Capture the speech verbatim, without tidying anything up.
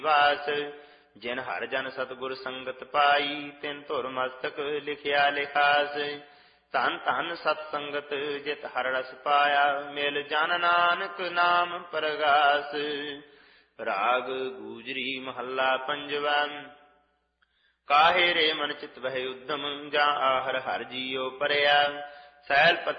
ਵਾਸ। ਜਿਨ ਹਰ ਜਨ ਸਤਿਗੁਰ ਸੰਗਤ ਪਾਈ, ਤਿਨ ਧੁਰ ਮਸਤਕ ਲਿਖਿਆ ਲਿਖਾਸ। ਧਨ ਧਨ ਸਤ ਸੰਗਤ ਜਿਤ ਹਰ ਰਸ ਪਾਇਆ, ਮਿਲ ਜਨ ਨਾਨਕ ਨਾਮ ਪਰਗਾਸ। ਰਾਗ ਗੂਜਰੀ ਮਹੱਲਾ ਪੰਜਵਾ। ਕਾਹੇ ਰੇ ਮਨ ਚਿਤ ਵਹਿ ਉਦਮ, ਜਾਂ ਆਹਰ ਹਰ ਜੀਉ ਪਰਿਆ। ਸੈਲ